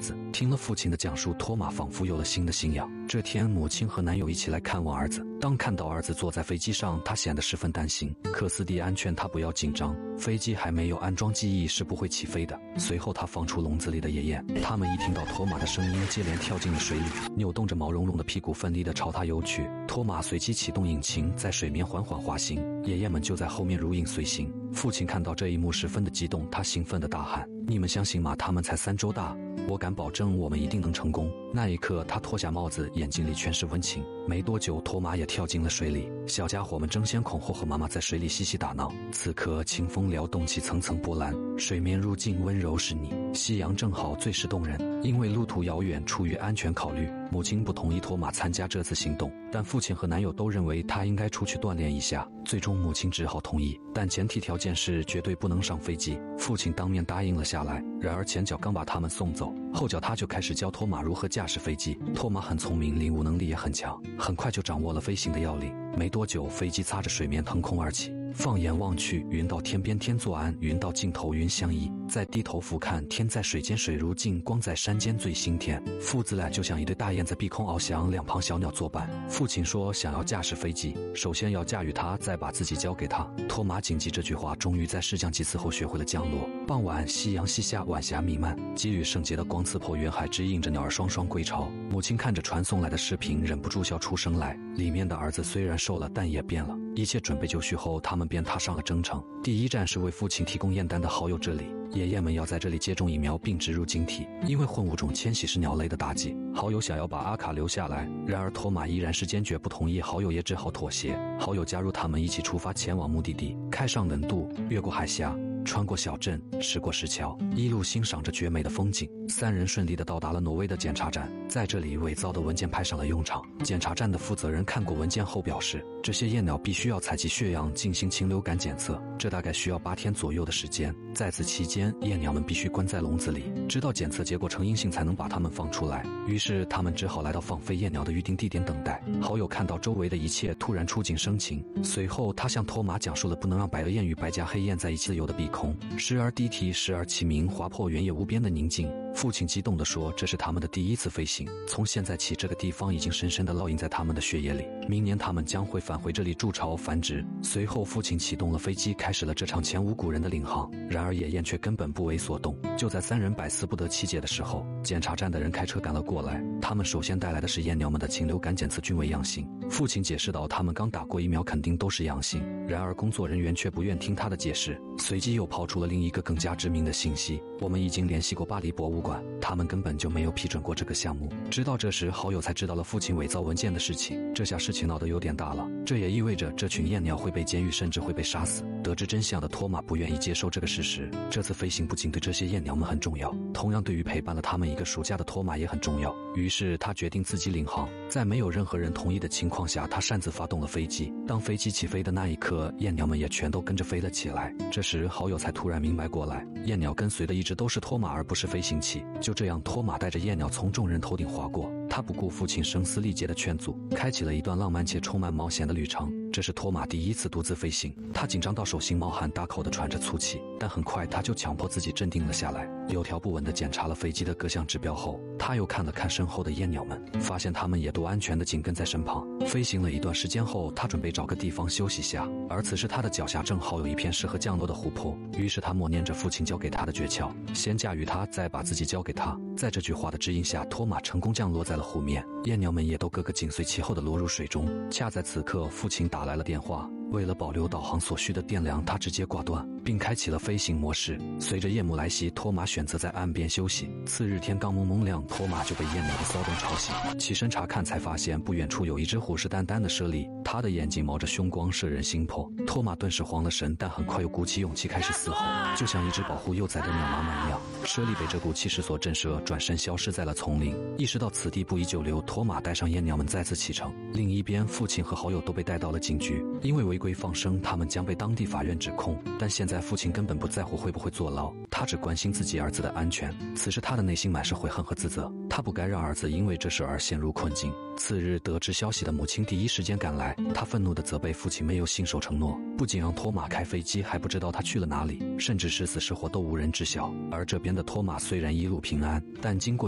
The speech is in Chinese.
子。听了父亲的讲述，托马仿佛有了新的信仰。这天，母亲和男友一起来看望儿子。当看到儿子坐在飞机上，他显得十分担心。克斯蒂安劝他不要紧张，飞机还没有安装机翼是不会起飞的。随后他放出笼子里的野雁，他们一听到托马的声音，接连跳进了水里，扭动着毛茸茸的屁股，奋力地朝他游去。托马随即启动引擎，在水面缓缓滑行，野雁们就在后面如影随形。父亲看到这一幕十分的激动，他兴奋地大喊：“你们相信吗？他们才3周大，我敢保证我们一定能成功。”那一刻，他脱下帽子，眼睛里全是温情。没多久，托马也跳进了水里，小家伙们争先恐后和妈妈在水里嬉戏打闹。此刻，清风撩动起层层波澜，水面入境温柔是你，夕阳正好最是动人。因为路途遥远，出于安全考虑，母亲不同意托马参加这次行动，但父亲和男友都认为他应该出去锻炼一下。最终，母亲只好同意，但前提条件是绝对不能上飞机。父亲当面答应了下来。然而前脚刚把他们送走，后脚他就开始教托马如何驾驶飞机。托马很聪明，领悟能力也很强，很快就掌握了飞行的要领。没多久，飞机擦着水面腾空而起。放眼望去，云到天边天作岸，云到尽头云相依。再低头俯瞰，天在水间水如镜，光在山间最新甜。父子俩就像一对大雁在碧空翱翔，两旁小鸟作伴。父亲说，想要驾驶飞机，首先要驾驭它，再把自己交给他。托马谨记这句话，终于在试降几次后学会了降落。傍晚，夕阳西下，晚霞弥漫，几缕圣洁的光刺破云海，指引着鸟儿双双归巢。母亲看着传送来的视频，忍不住笑出声来。里面的儿子虽然瘦了，但也变了。一切准备就绪后，他们便踏上了征程。第一站是为父亲提供燕丹的好友这里，野雁们要在这里接种疫苗并植入晶体，因为混物种迁徙是鸟类的大忌。好友想要把阿卡留下来，然而托马依然是坚决不同意，好友也只好妥协。好友加入他们一起出发前往目的地，开上轮渡，越过海峡，穿过小镇，驶过石桥，一路欣赏着绝美的风景。三人顺利地到达了挪威的检查站，在这里伪造的文件派上了用场。检查站的负责人看过文件后表示，这些燕鸟必须要采集血样进行禽流感检测，这大概需要8天左右的时间。在此期间，燕鸟们必须关在笼子里，直到检测结果呈阴性才能把它们放出来。于是他们只好来到放飞燕鸟的预定地点等待。好友看到周围的一切，突然触景生情。随后他向托马讲述了不能让白额雁与白颊黑雁在一起游的碧空，时而低啼，时而齐鸣，划破原野无边的宁静。父亲激动地说，这是他们的第一次飞行，从现在起这个地方已经深深地烙印在他们的血液里，明年他们将会返回这里筑巢繁殖。随后父亲启动了飞机，开始了这场前无古人的领航。然而野雁却根本不为所动。就在三人百思不得其解的时候，检查站的人开车赶了过来，他们首先带来的是燕鸟们的禽流感检测菌为阳性。父亲解释道，他们刚打过疫苗，肯定都是阳性。然而工作人员却不愿听他的解释，随即又抛出了另一个更加致命的信息，我们已经联系过巴黎博物馆，他们根本就没有批准过这个项目。直到这时，好友才知道了父亲伪造文件的事情，这下事情闹得有点大了，这也意味着这群燕鸟会被监狱，甚至会被杀死。得知真相的托马不愿意接受这个事实，这次飞行不仅对这些燕鸟们很重要，同样对于陪伴了他们一个暑假的托马也很重要。于是他决定自己领航，在没有任何人同意的情况下，他擅自发动了飞机。当飞机起飞的那一刻，燕鸟们也全都跟着飞了起来。这时好友才突然明白过来，燕鸟跟随的一直都是托马，而不是飞行器。就这样，托马带着燕鸟从众人头顶划过，他不顾父亲声嘶力竭的劝阻，开启了一段浪漫且充满冒险的旅程。这是托马第一次独自飞行，他紧张到手心冒汗，大口地喘着粗气，但很快他就强迫自己镇定了下来，有条不紊地检查了飞机的各项指标后，他又看了看身后的燕鸟们，发现它们也都安全地紧跟在身旁。飞行了一段时间后，他准备找个地方休息下，而此时他的脚下正好有一片适合降落的湖泊。于是他默念着父亲教给他的诀窍，先驾驭它，再把自己交给他。在这句话的指引下，托马成功降落在了湖面，燕鸟们也都个个紧随其后地落入水中。恰在此刻，父亲打来了电话，为了保留导航所需的电量，他直接挂断，并开启了飞行模式。随着夜幕来袭，托马选择在岸边休息。次日天刚蒙蒙亮，托马就被燕鸟的骚动吵醒，起身查看，才发现不远处有一只虎视眈眈的猞猁，它的眼睛冒着凶光，摄人心魄。托马顿时慌了神，但很快又鼓起勇气开始嘶吼，就像一只保护幼崽的鸟妈妈一样。猞猁被这股气势所震慑，转身消失在了丛林。意识到此地不宜久留，托马带上燕鸟们再次启程。另一边，父亲和好友都被带到了警局，因为违规放生，他们将被当地法院指控。但现在父亲根本不在乎会不会坐牢，他只关心自己儿子的安全。此时他的内心满是悔恨和自责，他不该让儿子因为这事而陷入困境。次日得知消息的母亲第一时间赶来，她愤怒地责备父亲没有信守承诺，不仅让托马开飞机，还不知道他去了哪里，甚至是死是活都无人知晓。而这边的托马虽然一路平安，但经过